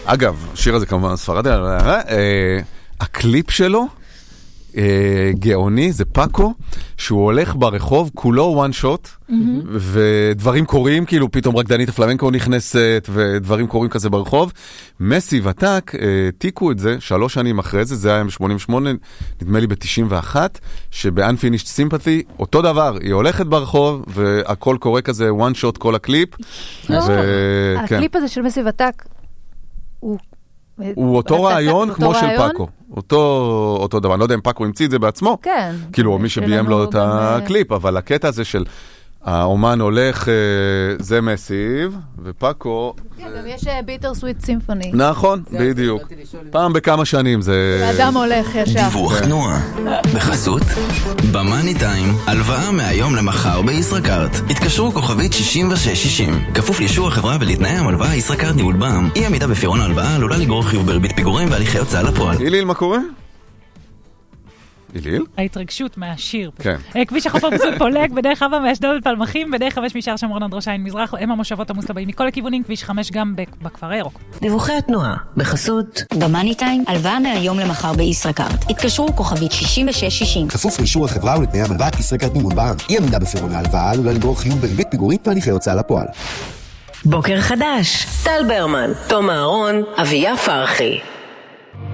אגב, השיר הזה כמובן ספרדי, הקליפ שלו, גאוני, זה פאקו, שהוא הולך ברחוב, כולו one shot, ודברים קורים, כאילו פתאום רקדנית הפלמנקו נכנסת, ודברים קורים כזה ברחוב. מסי וטק, תיקו את זה 3 שנים אחרי זה, זה היה ב-88, נדמה לי ב-91, שב-Unfinished Sympathy, אותו דבר, היא הולכת ברחוב, והכל קורה כזה one shot כל הקליפ. הקליפ הזה של מסי וטק, הוא אותו רעיון כמו של פאקו. אותו דבר. אני לא יודע אם פאקו המציא את זה בעצמו. כן. כאילו, מי שביים לו את הקליפ, אבל הקטע הזה של האומן הולך, זה מסיב, ופאקו... כן, גם יש ביטר סוויט סימפוני. נכון, בדיוק. פעם בכמה שנים זה... האדם הולך ישר. דיווח תנועה. בחסות, במאני טיים, הלוואה מהיום למחר בישראכרט. התקשרו כוכבית 6660. כפוף לאישור החברה ולתנאי המלוואה ישראכרט ניהול בע"מ. אי עמידה בפירעון ההלוואה עלולה לגרור חיוב בריבית פיגורים והליכי הוצאה לפועל. איליל, מה קורה? איליל? ההתרגשות מהשיר. כן. כביש החוף הרצות פולג, בדרך אבא מאשדוד לפלמחים, בדרך 5 משער שומרון עד ראש העין מזרח, הם המושבות עמוס לבאים מכל הכיוונים, כביש 5 גם בכפר הירוק. דיווחי התנועה, בחסות במאני טיים, הלוואה מהיום למחר בישראכרט. התקשרו כוכבית 6660. כפוף לאישור החברה ולתנאי המלווה ישראכרט ניהול בע"מ. אי עמידה בפירעון ההלוואה עלולה לגרור חיוב בריבית פיגורים והליכי הוצאה לפועל. בוקר חדש, טל ברמן, תום אהרון, אביה פרחי.